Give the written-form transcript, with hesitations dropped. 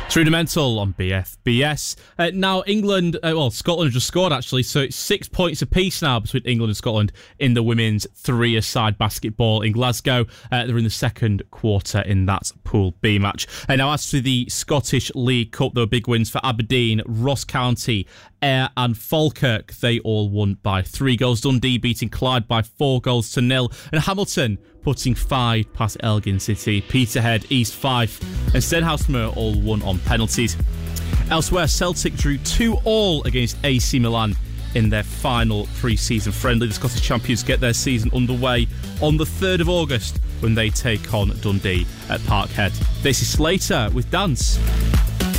It's Rudimental on BFBS. Now Scotland have just scored actually, so it's 6 points apiece now between England and Scotland in the women's three-a-side basketball in Glasgow. They're in the second quarter in that Pool B match. Now as to the Scottish League Cup, there were big wins for Aberdeen, Ross County, Ayr and Falkirk. They all won by 3 goals. Dundee beating Clyde by 4 goals to 0. And Hamilton putting 5 past Elgin City. Peterhead, East Fife and Stenhousemuir all won on penalties. Elsewhere, Celtic drew 2-2 against AC Milan in their final pre-season friendly. The Scottish champions get their season underway on the 3rd of August when they take on Dundee at Parkhead. This is Slater with Dance.